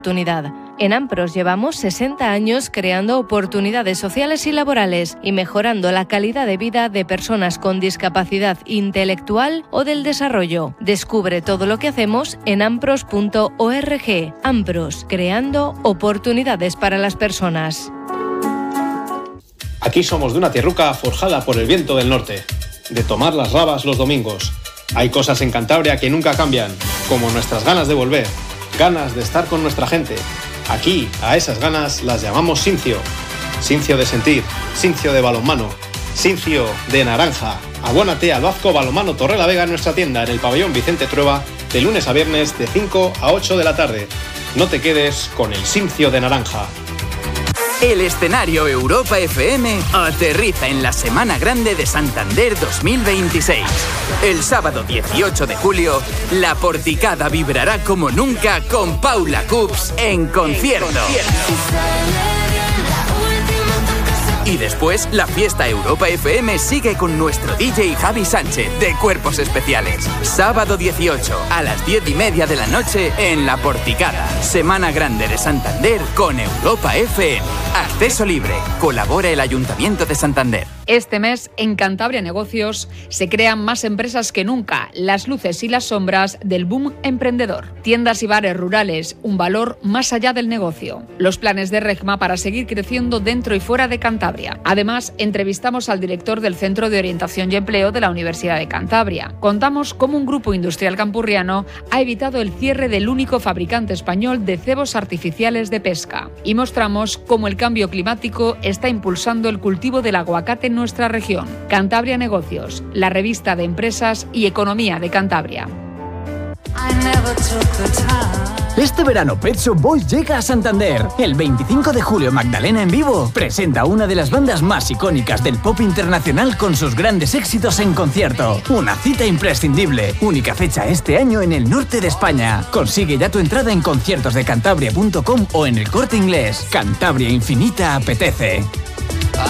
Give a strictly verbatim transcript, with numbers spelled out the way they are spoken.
oportunidad. En Ampros llevamos sesenta años creando oportunidades sociales y laborales y mejorando la calidad de vida de personas con discapacidad intelectual o del desarrollo. Descubre todo lo que hacemos en ampros punto org. Ampros, creando oportunidades para las personas. Aquí somos de una tierruca forjada por el viento del norte, de tomar las rabas los domingos. Hay cosas en Cantabria que nunca cambian, como nuestras ganas de volver, ganas de estar con nuestra gente. Aquí, a esas ganas las llamamos Sincio. Sincio de sentir, Sincio de balonmano, Sincio de naranja. Abónate al Bazco Balonmano Torrelavega en nuestra tienda en el pabellón Vicente Trueba de lunes a viernes de cinco a ocho de la tarde. No te quedes con el Sincio de naranja. El escenario Europa F M aterriza en la Semana Grande de Santander dos mil veintiséis. El sábado dieciocho de julio, la Porticada vibrará como nunca con Paula Coops en concierto. Y después, la fiesta Europa F M sigue con nuestro D J Javi Sánchez de Cuerpos Especiales. Sábado dieciocho, a las diez y media de la noche, en La Porticada. Semana Grande de Santander con Europa F M. Acceso libre. Colabora el Ayuntamiento de Santander. Este mes, en Cantabria Negocios, se crean más empresas que nunca, las luces y las sombras del boom emprendedor. Tiendas y bares rurales, un valor más allá del negocio. Los planes de Regma para seguir creciendo dentro y fuera de Cantabria. Además, entrevistamos al director del Centro de Orientación y Empleo de la Universidad de Cantabria. Contamos cómo un grupo industrial campurriano ha evitado el cierre del único fabricante español de cebos artificiales de pesca. Y mostramos cómo el cambio climático está impulsando el cultivo del aguacate en nuestra región. Cantabria Negocios, la revista de empresas y economía de Cantabria. Este verano Pet Shop Boys llega a Santander. El veinticinco de julio Magdalena en vivo presenta una de las bandas más icónicas del pop internacional con sus grandes éxitos en concierto. Una cita imprescindible. Única fecha este año en el norte de España. Consigue ya tu entrada en conciertos de cantabria punto com o en el Corte Inglés. Cantabria Infinita apetece.